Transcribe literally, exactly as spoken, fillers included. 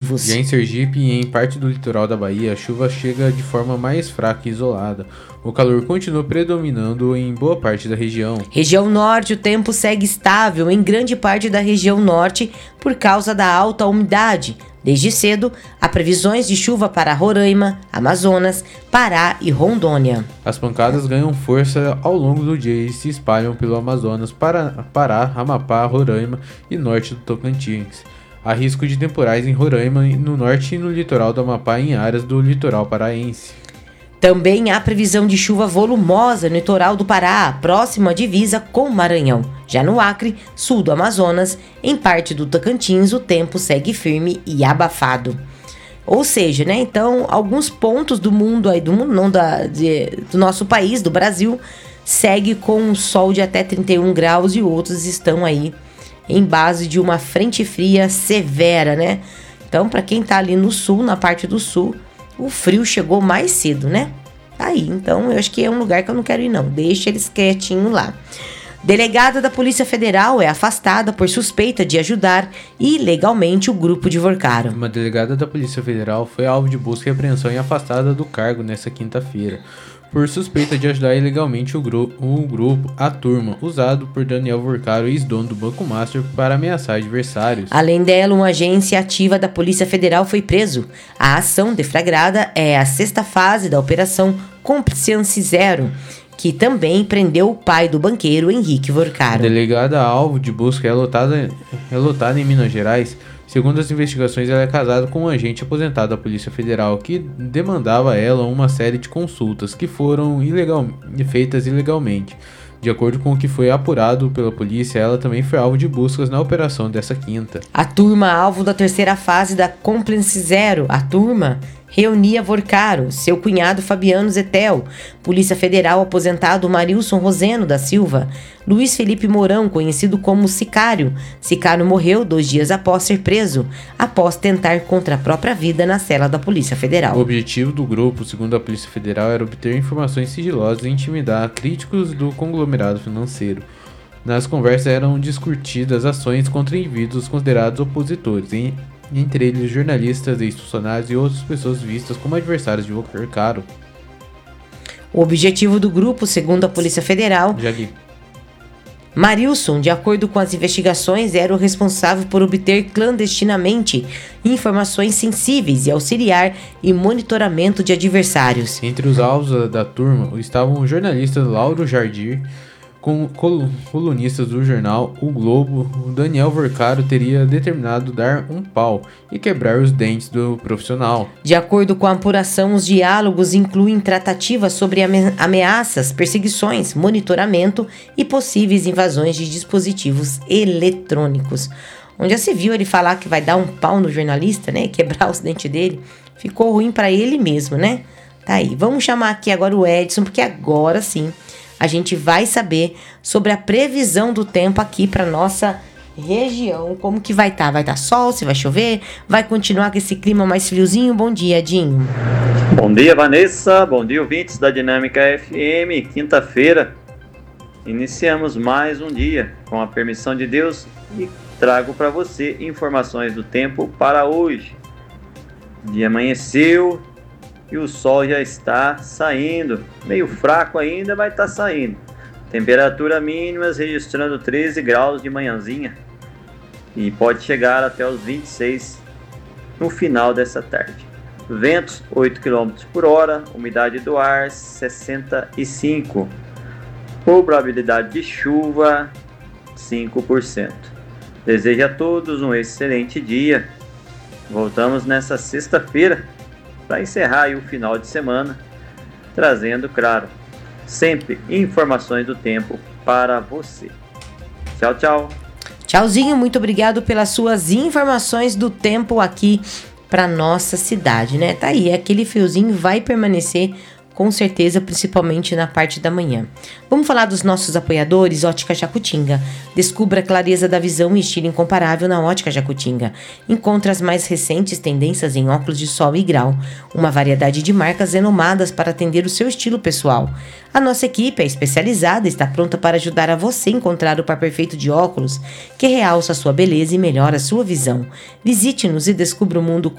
negativos. Já em Sergipe e em parte do litoral da Bahia, a chuva chega de forma mais fraca e isolada. O calor continua predominando em boa parte da região. Região Norte, o tempo segue estável em grande parte da região Norte por causa da alta umidade. Desde cedo, há previsões de chuva para Roraima, Amazonas, Pará e Rondônia. As pancadas ganham força ao longo do dia e se espalham pelo Amazonas, Pará, Pará, Amapá, Roraima e norte do Tocantins. Há risco de temporais em Roraima, no norte e no litoral do Amapá e em áreas do litoral paraense. Também há previsão de chuva volumosa no litoral do Pará, próximo à divisa com o Maranhão. Já no Acre, sul do Amazonas, em parte do Tocantins, o tempo segue firme e abafado. Ou seja, né, então, alguns pontos do mundo, aí, do mundo não, da, de, do nosso país, do Brasil, segue com um sol de até trinta e um graus e outros estão aí em base de uma frente fria severa, né? Então, para quem tá ali no sul, na parte do sul, o frio chegou mais cedo, né? Aí, então eu acho que é um lugar que eu não quero ir não, deixa eles quietinhos lá. Delegada da Polícia Federal é afastada por suspeita de ajudar ilegalmente o grupo de Vorcaro. Uma delegada da Polícia Federal foi alvo de busca e apreensão e afastada do cargo nesta quinta-feira, por suspeita de ajudar ilegalmente o, gru- o grupo, a turma, usado por Daniel Vorcaro, ex-dono do Banco Master, para ameaçar adversários. Além dela, um agente ativa da Polícia Federal foi preso. A ação deflagrada é a sexta fase da Operação Compliance Zero, que também prendeu o pai do banqueiro Henrique Vorcaro. A delegada alvo de busca é lotada, é lotada em Minas Gerais. Segundo as investigações, ela é casada com um agente aposentado da Polícia Federal que demandava a ela uma série de consultas que foram ilegal, feitas ilegalmente. De acordo com o que foi apurado pela polícia, ela também foi alvo de buscas na operação dessa quinta. A turma alvo da terceira fase da Compliance Zero, a turma, reunia Vorcaro, seu cunhado Fabiano Zetel, Polícia Federal aposentado Marilson Roseno da Silva, Luiz Felipe Mourão, conhecido como Sicário. Sicário morreu dois dias após ser preso, após tentar contra a própria vida na cela da Polícia Federal. O objetivo do grupo, segundo a Polícia Federal, era obter informações sigilosas e intimidar críticos do conglomerado financeiro. Nas conversas eram discutidas ações contra indivíduos considerados opositores, em entre eles jornalistas, ex-funcionários e outras pessoas vistas como adversários de Vorcaro. O objetivo do grupo, segundo a Polícia Federal, Jagui. Marilson, de acordo com as investigações, era o responsável por obter clandestinamente informações sensíveis e auxiliar em monitoramento de adversários. Entre os alvos da turma estavam o jornalista Lauro Jardim, com colunistas do jornal O Globo. O Daniel Vorcaro teria determinado dar um pau e quebrar os dentes do profissional. De acordo com a apuração, os diálogos incluem tratativas sobre ame- ameaças, perseguições, monitoramento e possíveis invasões de dispositivos eletrônicos. Onde já se viu ele falar que vai dar um pau no jornalista, né, e quebrar os dentes dele. Ficou ruim para ele mesmo, né? Tá aí, vamos chamar aqui agora o Edson, porque agora sim a gente vai saber sobre a previsão do tempo aqui para nossa região. Como que vai estar? Tá? Vai estar tá sol? Se vai chover? Vai continuar com esse clima mais friozinho? Bom dia, Edinho. Bom dia, Vanessa. Bom dia, ouvintes da Dinâmica F M. Quinta-feira, iniciamos mais um dia com a permissão de Deus e trago para você informações do tempo para hoje. O dia amanheceu e o sol já está saindo, meio fraco ainda, vai estar saindo. Temperatura mínimas registrando treze graus de manhãzinha e pode chegar até os vinte e seis no final dessa tarde. Ventos oito quilômetros por hora, umidade do ar sessenta e cinco por cento. Probabilidade de chuva cinco por cento. Desejo a todos um excelente dia. Voltamos nessa sexta-feira para encerrar aí o final de semana, trazendo, claro, sempre informações do tempo para você. Tchau, tchau. Tchauzinho, muito obrigado pelas suas informações do tempo aqui para nossa cidade, né? Tá aí, aquele friozinho vai permanecer com certeza, principalmente na parte da manhã. Vamos falar dos nossos apoiadores, Ótica Jacutinga. Descubra a clareza da visão e estilo incomparável na Ótica Jacutinga. Encontre as mais recentes tendências em óculos de sol e grau. Uma variedade de marcas renomadas para atender o seu estilo pessoal. A nossa equipe é especializada e está pronta para ajudar a você encontrar o par perfeito de óculos que realça a sua beleza e melhora a sua visão. Visite-nos e descubra o mundo